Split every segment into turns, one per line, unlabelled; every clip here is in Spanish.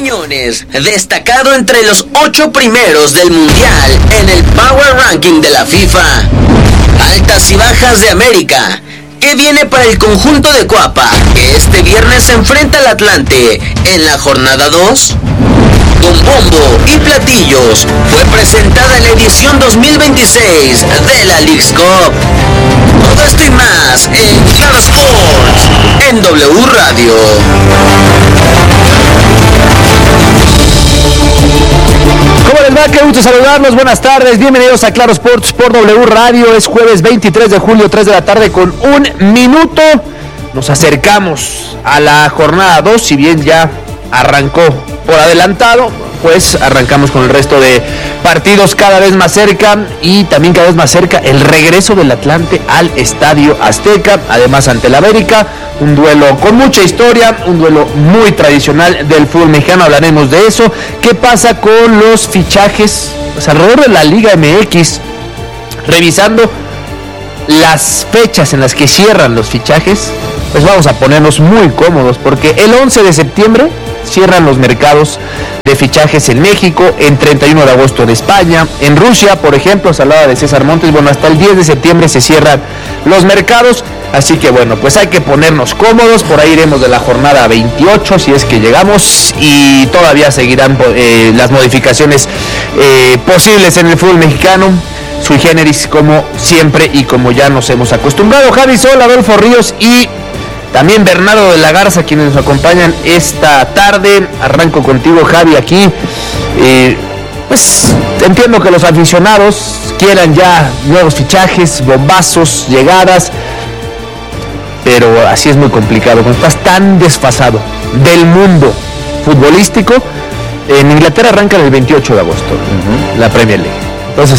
Quiñones, destacado entre los 8 primeros del Mundial en el Power Ranking de la FIFA. Altas y bajas de América. ¿Qué viene para el conjunto de Cuapa, que este viernes se enfrenta al Atlante en la jornada 2? Con bombo y platillos fue presentada la edición 2026 de la Leagues Cup. Todo esto y más en Claro Sports, en W Radio.
¿Cómo les va? Qué gusto saludarlos, buenas tardes, bienvenidos a Claro Sports por W Radio. Es jueves 23 de julio, 3 de la tarde con 1 minuto. Nos acercamos a la jornada 2, si bien ya arrancó por adelantado, pues arrancamos con el resto de partidos cada vez más cerca y también cada vez más cerca el regreso del Atlante al Estadio Azteca, además ante el América, un duelo con mucha historia, un duelo muy tradicional del fútbol mexicano, hablaremos de eso. ¿Qué pasa con los fichajes pues, alrededor de la Liga MX? Revisando las fechas en las que cierran los fichajes, pues vamos a ponernos muy cómodos porque el 11 de septiembre cierran los mercados de fichajes en México, en 31 de agosto en España, en Rusia, por ejemplo, se hablaba de César Montes, bueno, hasta el 10 de septiembre se cierran los mercados, así que bueno, pues hay que ponernos cómodos, por ahí iremos de la jornada 28, si es que llegamos, y todavía seguirán las modificaciones posibles en el fútbol mexicano, sui generis como siempre y como ya nos hemos acostumbrado. Javi Sol, Adolfo Ríos y también Bernardo de la Garza, quienes nos acompañan esta tarde. Arranco contigo, Javi, aquí. Pues entiendo que los aficionados quieran ya nuevos fichajes, bombazos, llegadas, pero así es muy complicado. Cuando estás tan desfasado del mundo futbolístico, en Inglaterra arrancan el 28 de agosto, la Premier League. Entonces,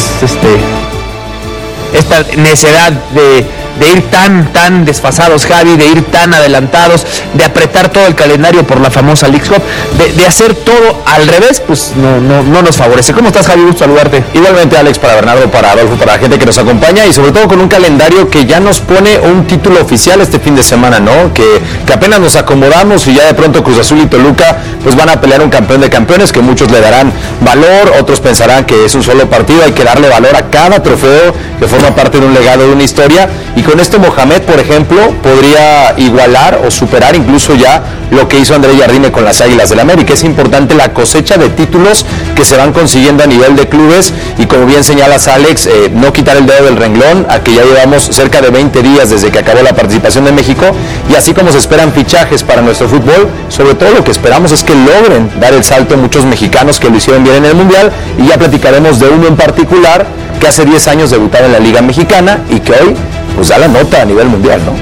esta necedad de ir tan desfasados, Javi, de ir tan adelantados, de apretar todo el calendario por la famosa Leagues Cup, de hacer todo al revés, pues no nos favorece. ¿Cómo estás, Javi? Gusto saludarte.
Igualmente, Alex, para Bernardo, para Adolfo, para la gente que nos acompaña y sobre todo con un calendario que ya nos pone un título oficial este fin de semana, ¿no? Que apenas nos acomodamos y ya de pronto Cruz Azul y Toluca pues van a pelear un campeón de campeones, que muchos le darán valor, otros pensarán que es un solo partido, hay que darle valor a cada trofeo que forma parte de un legado, de una historia, y con esto Mohamed, por ejemplo, podría igualar o superar incluso ya lo que hizo André Jardine con las Águilas del América. Es importante la cosecha de títulos que se van consiguiendo a nivel de clubes y, como bien señalas, Alex, no quitar el dedo del renglón, a que ya llevamos cerca de 20 días desde que acabó la participación de México, y así como se esperan fichajes para nuestro fútbol, sobre todo lo que esperamos es que logren dar el salto muchos mexicanos que lo hicieron bien en el Mundial, y ya platicaremos de uno en particular que hace 10 años debutaba en la Liga Mexicana y que hoy pues da la nota a nivel mundial, ¿no?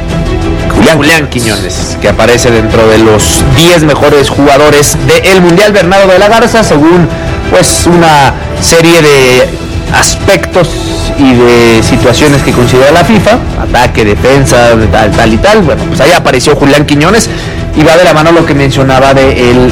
Julián Quiñones, que aparece dentro de los 10 mejores jugadores del Mundial. Bernardo de la Garza, según pues una serie de aspectos y de situaciones que considera la FIFA, ataque, defensa, tal y tal, bueno, pues ahí apareció Julián Quiñones y va de la mano lo que mencionaba del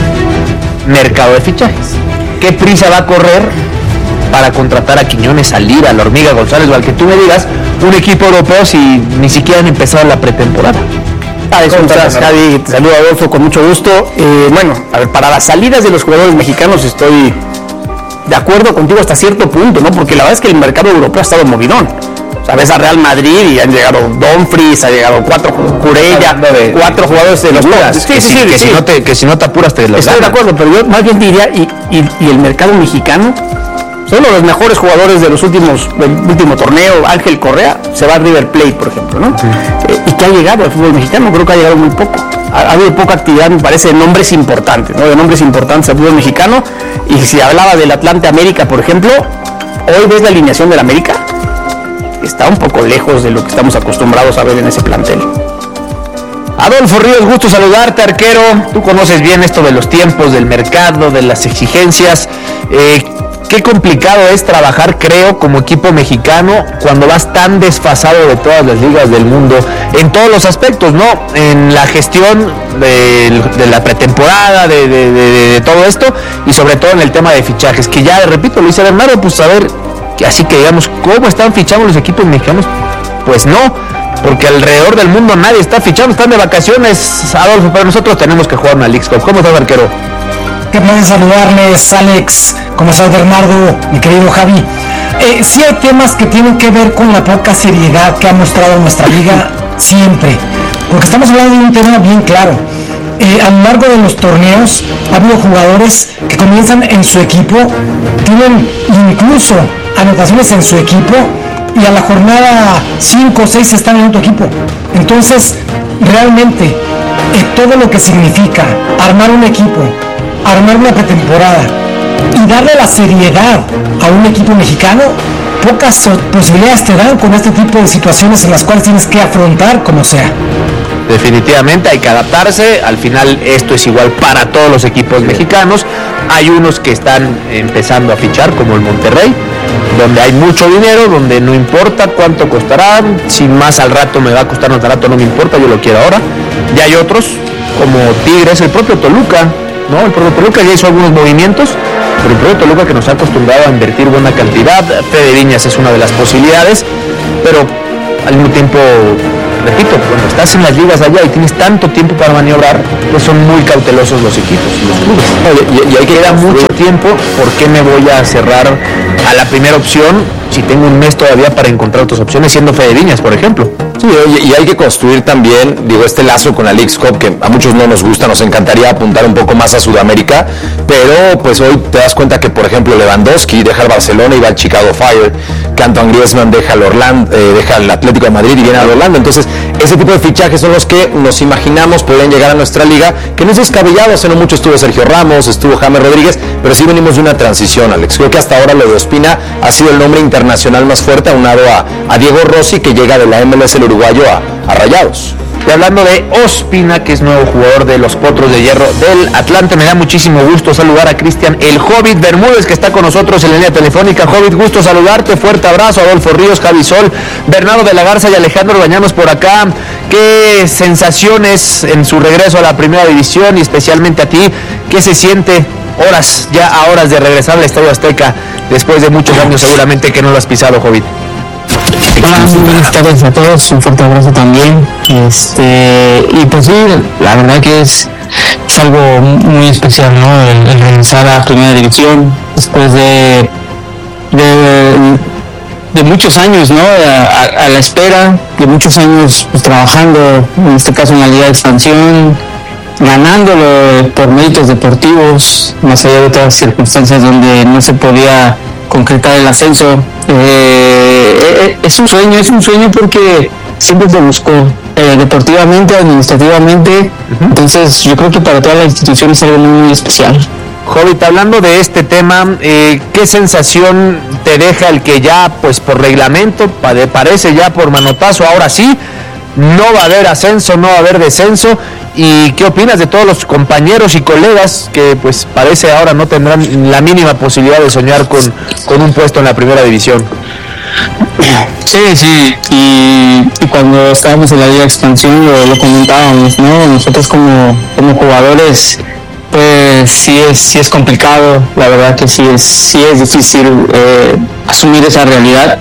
mercado de fichajes. ¿Qué prisa va a correr para contratar a Quiñones, a Lira, a la Hormiga González o al que tú me digas, un equipo europeo si ni siquiera han empezado la pretemporada?
¿Cómo estás, Javi? Te saludo, Adolfo, con mucho gusto. Bueno, a ver, para las salidas de los jugadores mexicanos estoy de acuerdo contigo hasta cierto punto, ¿no? Porque la verdad es que el mercado europeo ha estado movidón. O sea, ves a Real Madrid y han llegado Dumfries, ha llegado 4 Curella, 4 jugadores de los Pumas.
Que si no te apuras te los
Estoy de acuerdo, pero yo más bien diría, y el mercado mexicano, son uno de los mejores jugadores de los del último torneo. Ángel Correa se va a River Plate, por ejemplo, ¿no? Y que ha llegado al fútbol mexicano, creo que ha llegado muy poco. Ha habido poca actividad, me parece, de nombres importantes, ¿no? De nombres importantes al fútbol mexicano. Y si hablaba del Atlante América, por ejemplo, hoy ves la alineación del América, está un poco lejos de lo que estamos acostumbrados a ver en ese plantel.
Adolfo Ríos, gusto saludarte, arquero. Tú conoces bien esto de los tiempos, del mercado, de las exigencias. Qué complicado es trabajar, creo, como equipo mexicano cuando vas tan desfasado de todas las ligas del mundo, en todos los aspectos, ¿no? En la gestión de la pretemporada, de todo esto, y sobre todo en el tema de fichajes, que ya, repito, lo dice Bernardo, pues a ver, así que digamos, ¿cómo están fichando los equipos mexicanos? Pues no, porque alrededor del mundo nadie está fichando, están de vacaciones, Adolfo, pero nosotros tenemos que jugar una Leagues Cup. ¿Cómo estás, arquero?
Qué placer saludarles, Alex. ¿Cómo estás, Bernardo? Mi querido Javi. Sí hay temas que tienen que ver con la poca seriedad que ha mostrado nuestra liga siempre. Porque estamos hablando de un tema bien claro. A lo largo de los torneos ha habido jugadores que comienzan en su equipo, tienen incluso anotaciones en su equipo y a la jornada 5 o 6 están en otro equipo. Entonces, realmente, todo lo que significa armar un equipo, armar una pretemporada y darle la seriedad a un equipo mexicano, pocas posibilidades te dan con este tipo de situaciones en las cuales tienes que afrontar como sea.
Definitivamente hay que adaptarse, al final esto es igual para todos los equipos mexicanos. Hay unos que están empezando a fichar, como el Monterrey, donde hay mucho dinero, donde no importa cuánto costará, si más al rato me va a costar más al rato no me importa, yo lo quiero ahora. Y hay otros, como Tigres, el propio Toluca, ¿no? El propio Toluca ya hizo algunos movimientos, pero el propio Toluca que nos ha acostumbrado a invertir buena cantidad. Fede Viñas es una de las posibilidades, pero al mismo tiempo, repito, cuando estás en las ligas allá y tienes tanto tiempo para maniobrar, pues son muy cautelosos los equipos y los clubes. Y ahí queda mucho tiempo, ¿por qué me voy a cerrar a la primera opción si tengo un mes todavía para encontrar otras opciones, siendo Fede Viñas, por ejemplo?
Sí, y hay que construir también, este lazo con la Leagues Cup, que a muchos no nos gusta, nos encantaría apuntar un poco más a Sudamérica, pero pues hoy te das cuenta que, por ejemplo, Lewandowski deja el Barcelona y va al Chicago Fire, que Antoine Griezmann deja el Atlético de Madrid y viene al Orlando. Entonces, ese tipo de fichajes son los que nos imaginamos podrían llegar a nuestra liga, que no es descabellado. Hace no mucho estuvo Sergio Ramos, estuvo James Rodríguez, pero sí venimos de una transición, Alex. Creo que hasta ahora lo de Ospina ha sido el nombre internacional más fuerte, aunado a Diego Rossi, que llega de la MLS, el uruguayo, a Rayados.
Y hablando de Ospina, que es nuevo jugador de los Potros de Hierro del Atlante, me da muchísimo gusto saludar a Cristian el Hobbit Bermúdez, que está con nosotros en la línea telefónica. Hobbit, gusto saludarte, fuerte abrazo. Adolfo Ríos, Javi Sol, Bernardo de la Garza y Alejandro Bañanos por acá. ¿Qué sensaciones en su regreso a la primera división y especialmente a ti? ¿Qué se siente a horas de regresar al Estadio Azteca después de muchos años seguramente que no lo has pisado, Hobbit?
Hola, muy buenas tardes a todos, un fuerte abrazo también. Y pues sí, la verdad que es algo muy especial, ¿no? El regresar a primera división después de muchos años, ¿no? A la espera de muchos años, pues, trabajando, en este caso en la Liga de Expansión, ganándolo por méritos deportivos, más allá de otras circunstancias donde no se podía concretar el ascenso. Es un sueño porque siempre se buscó deportivamente, administrativamente. Entonces yo creo que para toda la institución es algo muy, muy especial.
Hobbit, hablando de este tema, ¿qué sensación te deja el que ya, pues por reglamento, parece ya por manotazo, ahora sí, no va a haber ascenso, no va a haber descenso? ¿Y qué opinas de todos los compañeros y colegas que pues parece ahora no tendrán la mínima posibilidad de soñar con un puesto en la primera división?
Sí, y cuando estábamos en la Liga de Expansión lo comentábamos, ¿no? Nosotros como jugadores, pues sí es complicado, la verdad que sí es difícil asumir esa realidad.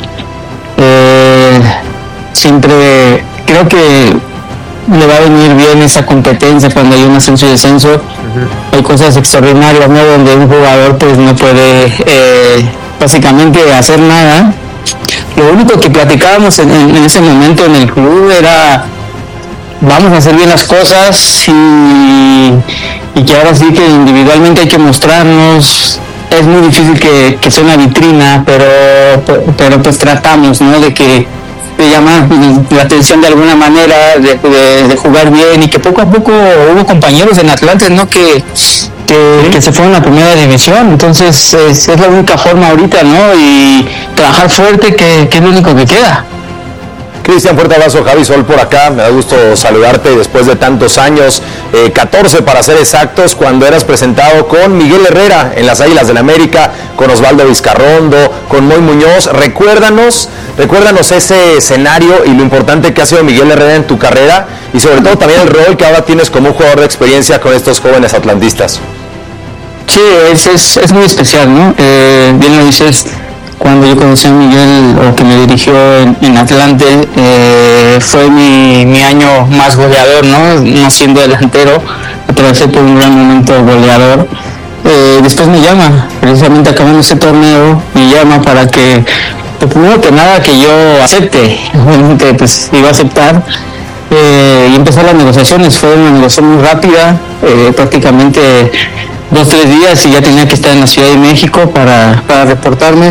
Siempre creo que le va a venir bien esa competencia cuando hay un ascenso y descenso. Hay cosas extraordinarias, ¿no? Donde un jugador pues no puede básicamente hacer nada. Lo único que platicábamos en ese momento en el club era vamos a hacer bien las cosas y que ahora sí que individualmente hay que mostrarnos. Es muy difícil que sea una vitrina, pero pues tratamos, ¿no? de llamar la atención de alguna manera, de jugar bien, y que poco a poco hubo compañeros en Atlante, ¿no? que se fueron a la primera división. Entonces es la única forma ahorita, ¿no? Y trabajar fuerte, que es lo único que queda.
Cristian, fuerte abrazo. Javi Sol por acá, me da gusto saludarte después de tantos años, 14 para ser exactos, cuando eras presentado con Miguel Herrera en las Águilas del América, con Osvaldo Vizcarrondo, con Moy Muñoz. Recuérdanos ese escenario y lo importante que ha sido Miguel Herrera en tu carrera, y sobre todo también el rol que ahora tienes como un jugador de experiencia con estos jóvenes atlantistas.
Sí, es muy especial, ¿no? Bien lo dices. Cuando yo conocí a Miguel, o que me dirigió en Atlante, fue mi año más goleador, ¿no? No siendo delantero, atravesé por un gran momento goleador. después me llama, precisamente acabando ese torneo, me llama para que, pues, primero que nada, que yo acepte. Obviamente pues iba a aceptar, y empezar las negociaciones. Fue una negociación muy rápida, prácticamente 2-3 días, y ya tenía que estar en la Ciudad de México para reportarme.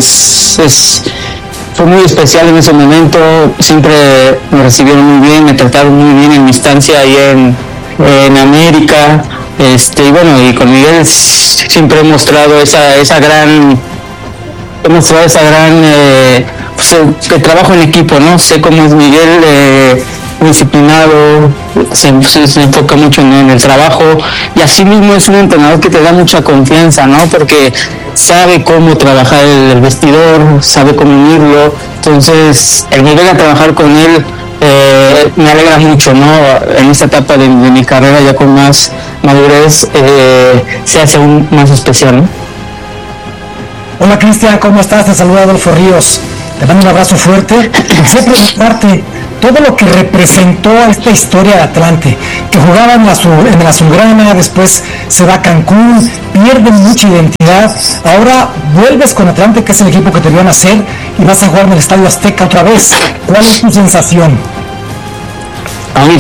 Fue muy especial en ese momento, siempre me recibieron muy bien, me trataron muy bien en mi estancia ahí en América, y bueno, y con Miguel siempre he mostrado esa gran pues, el trabajo en equipo, ¿no? Sé cómo es Miguel, disciplinado, se enfoca mucho en el trabajo, y así mismo es un entrenador que te da mucha confianza, ¿no? Porque sabe cómo trabajar el vestidor, sabe cómo unirlo. Entonces, el volver a trabajar con él me alegra mucho, ¿no? En esta etapa de mi carrera, ya con más madurez, se hace aún más especial, ¿no?
Hola Cristian, ¿cómo estás? Te saluda Adolfo Ríos. Te mando un abrazo fuerte. Quisiera preguntarte todo lo que representó esta historia de Atlante, que jugaba en la Azulgrana, después se va a Cancún, pierde mucha identidad, ahora vuelves con Atlante, que es el equipo que te vio nacer, y vas a jugar en el Estadio Azteca otra vez. ¿Cuál es tu sensación?
A mí,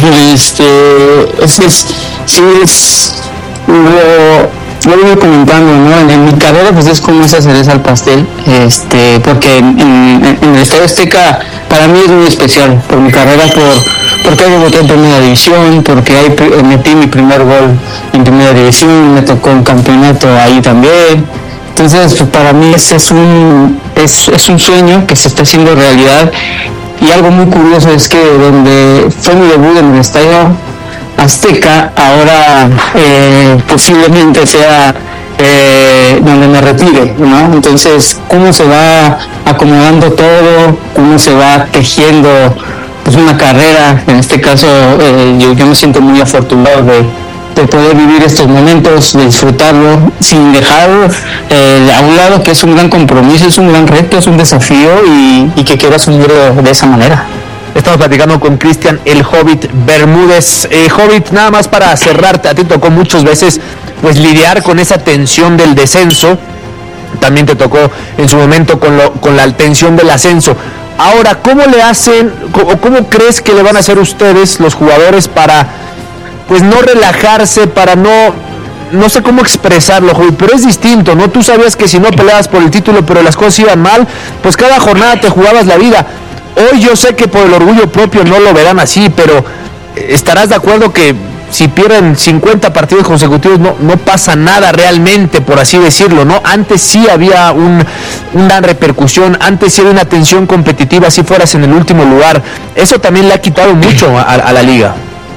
lo voy comentando, ¿no? En mi carrera pues es como esa cereza al pastel, porque en el Estadio Azteca para mí es muy especial por mi carrera, porque ahí debuté en primera división, porque ahí metí mi primer gol en primera división, me tocó un campeonato ahí también. Entonces pues, para mí es un sueño que se está haciendo realidad, y algo muy curioso es que donde fue mi debut en el Estadio Azteca, ahora posiblemente sea donde me retire, ¿no? Entonces, cómo se va acomodando todo, cómo se va tejiendo pues una carrera. En este caso, yo me siento muy afortunado de poder vivir estos momentos, de disfrutarlo, sin dejar a un lado que es un gran compromiso, es un gran reto, es un desafío, y que quiero asumirlo de esa manera.
Estamos platicando con Cristian el Hobbit Bermúdez. Hobbit, nada más para cerrarte, a ti tocó muchas veces pues lidiar con esa tensión del descenso, también te tocó en su momento con la tensión del ascenso. Ahora, ¿cómo le hacen, o cómo crees que le van a hacer ustedes, los jugadores, para pues no relajarse, para no sé cómo expresarlo, Hobbit, pero es distinto, ¿no? Tú sabías que si no peleabas por el título, pero las cosas iban mal, pues cada jornada te jugabas la vida. Hoy yo sé que por el orgullo propio no lo verán así, pero estarás de acuerdo que si pierden 50 partidos consecutivos no pasa nada realmente, por así decirlo, ¿no? Antes sí había una repercusión, antes sí había una tensión competitiva, si fueras en el último lugar. Eso también le ha quitado mucho a la liga.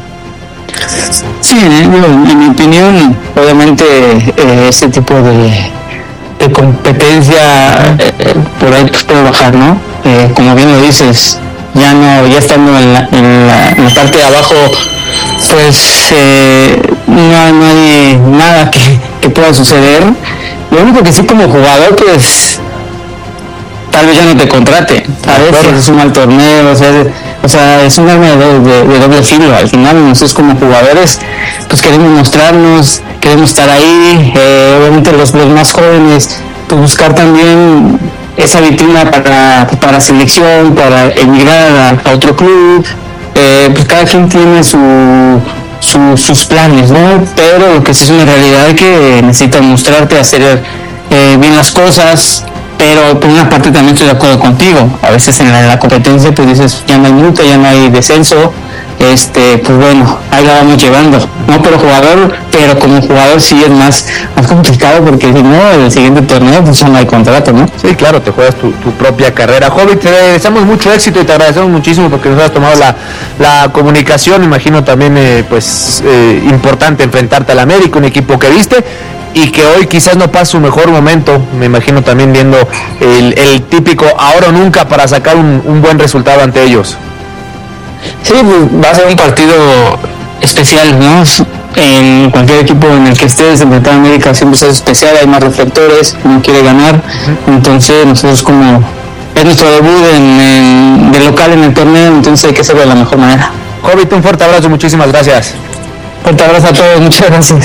Sí, en mi opinión, obviamente ese tipo de competencia por ahí pues puede bajar, ¿no? Como bien lo dices, ya estando en la parte de abajo, pues no hay nada que pueda suceder. Lo único que sí, como jugador, pues tal vez ya no te contrate, ¿sabes? Si es un mal torneo, o sea, es un arma de doble filo. Al final nosotros como jugadores pues queremos mostrarnos, queremos estar ahí, obviamente los más jóvenes, pues buscar también esa vitrina para selección, para emigrar a otro club. Pues cada quien tiene sus planes, ¿no? Pero lo que sí es una realidad es que necesitas mostrarte, hacer bien las cosas. Pero por una parte también estoy de acuerdo contigo. A veces en la competencia pues dices, ya no hay multa, ya no hay descenso, pues bueno, ahí la vamos llevando, ¿no? Pero como jugador sí es más complicado, porque si no, el siguiente torneo pues ya no hay contrato, ¿no?
Sí, claro, te juegas tu propia carrera. Hobbit, te deseamos mucho éxito y te agradecemos muchísimo porque nos has tomado la comunicación. Imagino también importante enfrentarte al América, un equipo que viste y que hoy quizás no pasa su mejor momento. Me imagino también viendo el típico ahora o nunca para sacar un buen resultado ante ellos.
Sí, pues va a ser un partido especial, ¿no? En cualquier equipo en el que estés, enfrentar a América siempre es especial, hay más reflectores, uno quiere ganar. Entonces nosotros, como es nuestro debut de local en el torneo, entonces hay que hacerlo de la mejor manera.
Hobbit, un fuerte abrazo, muchísimas gracias.
Fuerte abrazo a todos, muchas gracias.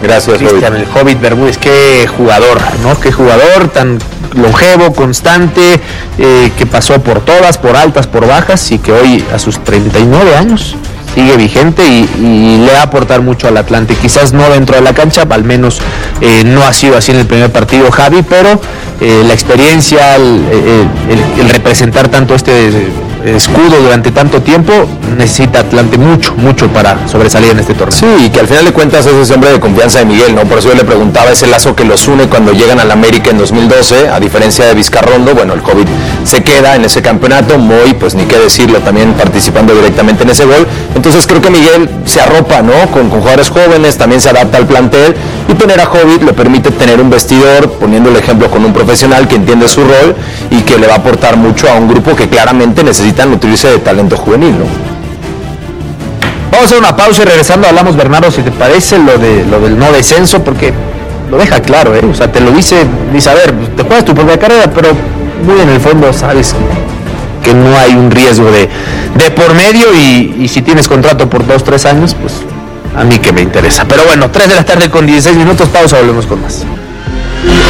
Gracias,
Cristian, el Hobbit Bermúdez. Qué jugador, ¿no? Qué jugador tan longevo, constante, que pasó por todas, por altas, por bajas, y que hoy a sus 39 años sigue vigente y le va a aportar mucho al Atlante. Quizás no dentro de la cancha, al menos no ha sido así en el primer partido, Javi, pero la experiencia, el representar tanto este escudo durante tanto tiempo, necesita Atlante mucho para sobresalir en este torneo.
Sí, y que al final de cuentas es ese hombre de confianza de Miguel, ¿no? Por eso yo le preguntaba, ese lazo que los une cuando llegan al América en 2012, a diferencia de Vizcarrondo, bueno, el COVID se queda en ese campeonato, Moy, pues ni qué decirlo, también participando directamente en ese gol. Entonces creo que Miguel se arropa, ¿no? Con jugadores jóvenes, también se adapta al plantel, y tener a Hobbit le permite tener un vestidor, poniendo el ejemplo con un profesional que entiende su rol y que le va a aportar mucho a un grupo que claramente necesita nutrirse de talento juvenil, ¿no?
Vamos a hacer una pausa y regresando hablamos, Bernardo, si te parece, lo del no descenso, porque lo deja claro, o sea, te lo dice, a ver, te juegas tu propia carrera, pero muy en el fondo sabes que no hay un riesgo de por medio, y si tienes contrato por 2-3 años, pues a mí que me interesa. Pero bueno, 3 de la tarde con 16 minutos, pausa, volvemos con más.